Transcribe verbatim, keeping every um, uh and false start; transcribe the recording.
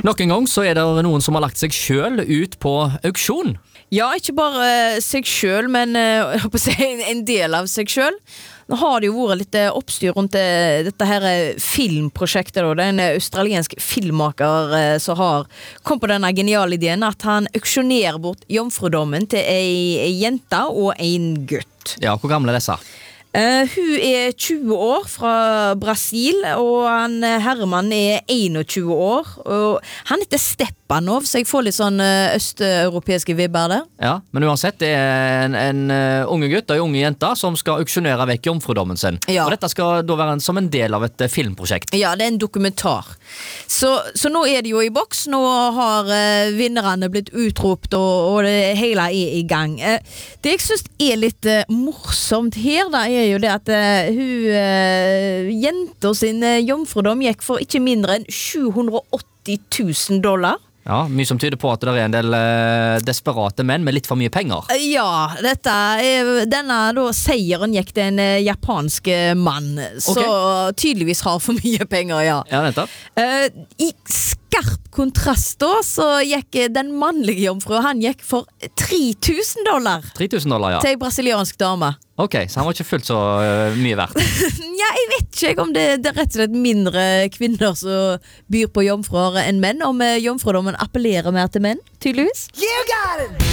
Nok en gang så er det noen som har lagt seg selv ut på auksjon. Ja, ikke bare seg selv, men uh, jeg håper å si, en del av seg selv. Nå har det jo vært litt oppstyr rundt det, dette her filmprosjektet da. Det er en australiensk filmmaker uh, som har kom på denne geniale ideen at han auksjonerer bort jomfrudommen til ei jente og en gutt. Ja, hvor gamle er disse? Uh, hun er tjue år fra Brasil, og han herremann er einogtjue år. Og han heter Stepanov, så jeg får litt sånn uh, østeuropeiske vibber der. Ja, men uansett, det er en, en uh, unge gutt og en unge jente som skal auksjonere vekk jomfrudommen sin. Ja. Og dette skal da være en, som en del av et uh, filmprosjekt. Ja, det er en dokumentar. Så, så nå er det jo i boks. Nå har uh, vinnerne blitt utropt, og, og det hele er i gang. Uh, det jeg synes er litt uh, morsomt her, da, er jo det at uh, hun uh, jenta sin uh, jomfrudom gikk for ikke mindre enn sju hundre og åtti tusen dollar. Ja, mye som tyder på at det er en del uh, desperate menn med litt for mye penger. Uh, ja, dette er, denne da, seieren gikk til en uh, japansk uh, mann, okay. Så tydeligvis har for mye penger, ja. Ja, nettopp. Uh, I skarp kontrast da, så gikk uh, den mannlige jomfru, han gikk for tre tusen dollar. tre tusen dollar, ja. Til en brasiliansk dame. Ok, så han var ikke fullt så uh, mye verdt. Ja, jeg vet ikke om det, det er rett og slett mindre kvinner som byr på jomfruer enn menn, om uh, jomfrudommen appellerer mer til menn, tydeligvis. You got it!